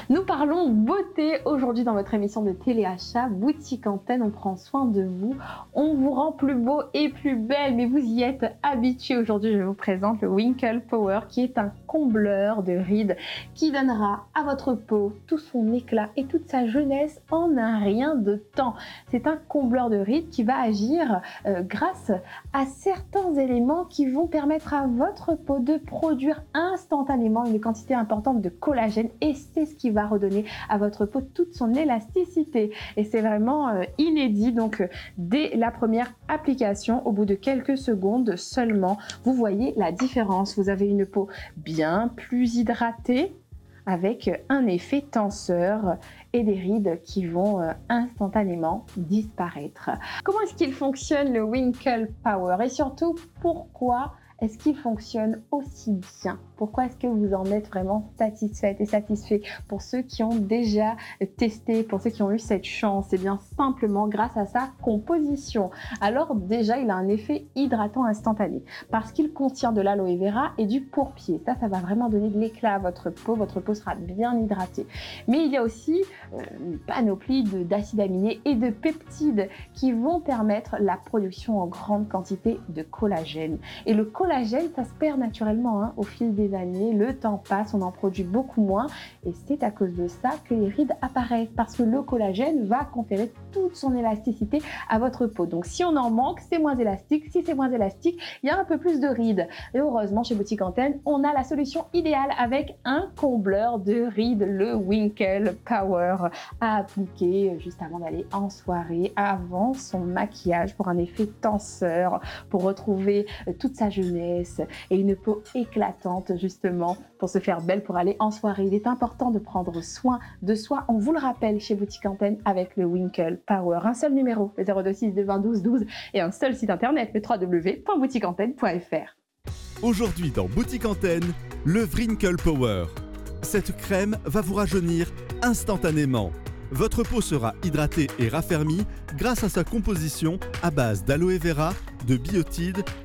Nous parlons beauté aujourd'hui dans votre émission de téléachat Boutique Antenne. On prend soin de vous, on vous rend plus beau et plus belle, mais vous y êtes habitués. Aujourd'hui, je vous présente le Winkle Power qui est un combleur de rides qui donnera à votre peau tout son éclat et toute sa jeunesse en un rien de temps. C'est un combleur de rides qui va agir grâce à certains éléments qui vont permettre à votre peau de produire instantanément une quantité importante de collagène, et c'est ce qui va redonner à votre peau toute son élasticité. Et c'est vraiment inédit. Donc dès la première application, au bout de quelques secondes seulement, vous voyez la différence. Vous avez une peau bien plus hydratée, avec un effet tenseur et des rides qui vont instantanément disparaître. Comment est-ce qu'il fonctionne le Winkle Power, et surtout pourquoi est-ce qu'il fonctionne aussi bien? Pourquoi est-ce que vous en êtes vraiment satisfaite et satisfait? Pour ceux qui ont déjà testé, pour ceux qui ont eu cette chance, c'est bien simplement grâce à sa composition. Alors déjà, il a un effet hydratant instantané parce qu'il contient de l'aloe vera et du pourpier. Ça va vraiment donner de l'éclat à votre peau sera bien hydratée. Mais il y a aussi une panoplie d'acides aminés et de peptides qui vont permettre la production en grande quantité de collagène. Et le collagène, ça se perd naturellement au fil des années, le temps passe, on en produit beaucoup moins, et c'est à cause de ça que les rides apparaissent, parce que le collagène va conférer toute son élasticité à votre peau. Donc si on en manque, c'est moins élastique. Si c'est moins élastique, il y a un peu plus de rides. Et heureusement, chez Boutique Antenne, on a la solution idéale avec un combleur de rides, le Winkle Power, à appliquer juste avant d'aller en soirée, avant son maquillage, pour un effet tenseur, pour retrouver toute sa jeunesse et une peau éclatante, justement pour se faire belle pour aller en soirée. Il est important de prendre soin de soi. On vous le rappelle chez Boutique Antenne avec le Winkle Power. Un seul numéro, le 026 20 12 12, et un seul site internet, le www.boutiqueantenne.fr. Aujourd'hui dans Boutique Antenne, le Winkle Power. Cette crème va vous rajeunir instantanément. Votre peau sera hydratée et raffermie grâce à sa composition à base d'aloe vera, de biotides